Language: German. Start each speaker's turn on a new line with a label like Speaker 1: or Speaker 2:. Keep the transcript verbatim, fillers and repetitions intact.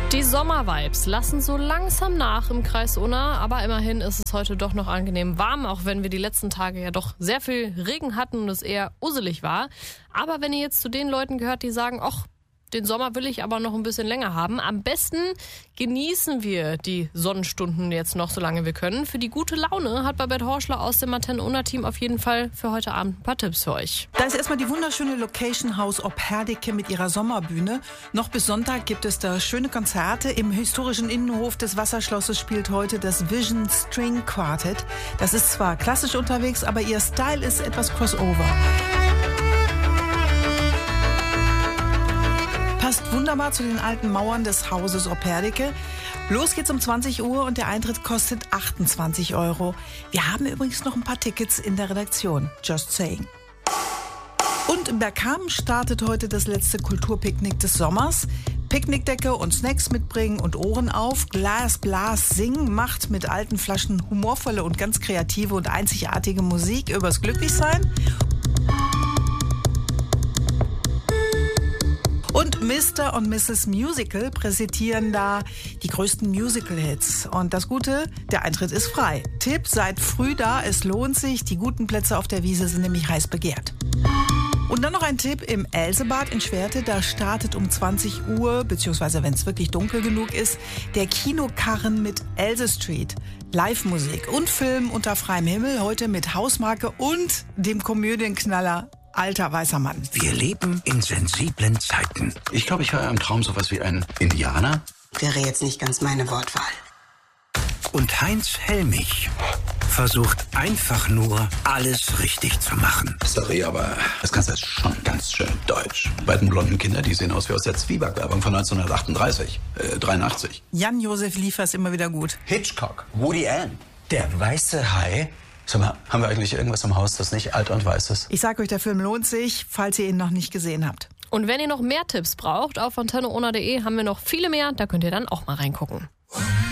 Speaker 1: Die Sommervibes lassen so langsam nach im Kreis Unna, aber immerhin ist es heute doch noch angenehm warm, auch wenn wir die letzten Tage ja doch sehr viel Regen hatten und es eher usselig war. Aber wenn ihr jetzt zu den Leuten gehört, die sagen, ach, den Sommer will ich aber noch ein bisschen länger haben, am besten genießen wir die Sonnenstunden jetzt noch, solange wir können. Für die gute Laune hat Babette Horschler aus dem Antenne-Unna-Team auf jeden Fall für heute Abend ein paar Tipps für euch.
Speaker 2: Da ist erstmal die wunderschöne Location Haus Opherdicke mit ihrer Sommerbühne. Noch bis Sonntag gibt es da schöne Konzerte. Im historischen Innenhof des Wasserschlosses spielt heute das Vision String Quartet. Das ist zwar klassisch unterwegs, aber ihr Style ist etwas Crossover. Passt wunderbar zu den alten Mauern des Hauses Opherdicke. Los geht's um zwanzig Uhr und der Eintritt kostet achtundzwanzig Euro. Wir haben übrigens noch ein paar Tickets in der Redaktion. Just saying. Und in Bergkamen startet heute das letzte Kulturpicknick des Sommers. Picknickdecke und Snacks mitbringen und Ohren auf. Glas, Blas, Singen macht mit alten Flaschen humorvolle und ganz kreative und einzigartige Musik übers Glücklichsein. Und Mister und Misses Musical präsentieren da die größten Musical-Hits. Und das Gute, der Eintritt ist frei. Tipp, seid früh da, es lohnt sich. Die guten Plätze auf der Wiese sind nämlich heiß begehrt. Und dann noch ein Tipp im Elsebad in Schwerte. Da startet um zwanzig Uhr, beziehungsweise wenn es wirklich dunkel genug ist, der Kinokarren mit Else Street. Live-Musik und Film unter freiem Himmel. Heute mit Hausmarke und dem Komödienknaller Alter weißer Mann.
Speaker 3: Wir leben in sensiblen Zeiten. Ich glaube, ich höre im Traum sowas wie ein Indianer.
Speaker 4: Wäre jetzt nicht ganz meine Wortwahl.
Speaker 3: Und Heinz Hellmich versucht einfach nur, alles richtig zu machen.
Speaker 5: Sorry, aber das Ganze ist schon ganz schön deutsch. Die beiden blonden Kinder, die sehen aus wie aus der Zwieback-Werbung von neunzehnhundertachtunddreißig, äh, dreiundachtzig.
Speaker 2: Jan-Josef Liefers immer wieder gut.
Speaker 5: Hitchcock, Woody Allen, der weiße Hai. Sag mal, haben wir eigentlich irgendwas im Haus, das nicht alt und weiß ist?
Speaker 2: Ich sag euch, der Film lohnt sich, falls ihr ihn noch nicht gesehen habt.
Speaker 1: Und wenn ihr noch mehr Tipps braucht, auf antenne unna punkt de haben wir noch viele mehr, da könnt ihr dann auch mal reingucken.